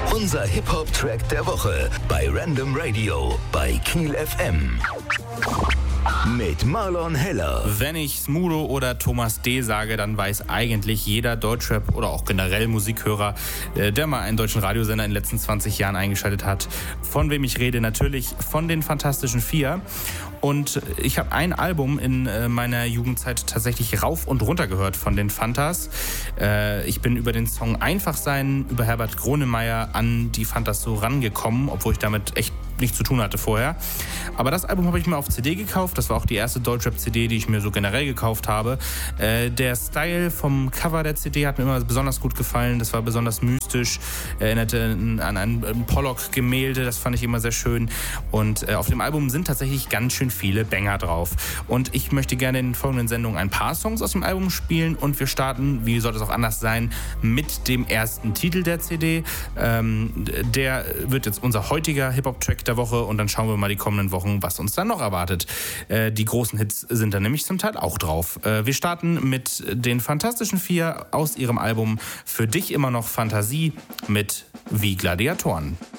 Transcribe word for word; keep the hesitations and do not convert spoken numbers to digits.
Unser Hip-Hop-Track der Woche bei Random Radio bei Kiel F M. Mit Marlon Heller. Wenn ich Smudo oder Thomas D. sage, dann weiß eigentlich jeder Deutschrap oder auch generell Musikhörer, der mal einen deutschen Radiosender in den letzten zwanzig Jahren eingeschaltet hat, von wem ich rede. Natürlich von den Fantastischen Vier. Und ich habe ein Album in meiner Jugendzeit tatsächlich rauf und runter gehört von den Fantas. Ich bin über den Song Einfach sein, über Herbert Grönemeyer an die Fantas so rangekommen, obwohl ich damit echt nichts zu tun hatte vorher. Aber das Album habe ich mir auf C D gekauft. Das war auch die erste Deutschrap-C D, die ich mir so generell gekauft habe. Äh, der Style vom Cover der C D hat mir immer besonders gut gefallen. Das war besonders mystisch. Erinnerte an ein, ein Pollock-Gemälde. Das fand ich immer sehr schön. Und äh, auf dem Album sind tatsächlich ganz schön viele Banger drauf. Und ich möchte gerne in den folgenden Sendungen ein paar Songs aus dem Album spielen. Und wir starten, wie sollte es auch anders sein, mit dem ersten Titel der C D. Ähm, der wird jetzt unser heutiger Hip-Hop-Track der Woche und dann schauen wir mal die kommenden Wochen, was uns dann noch erwartet. Äh, die großen Hits sind da nämlich zum Teil auch drauf. Äh, wir starten mit den Fantastischen Vier aus ihrem Album Für dich immer noch Fantasie mit Wie Gladiatoren.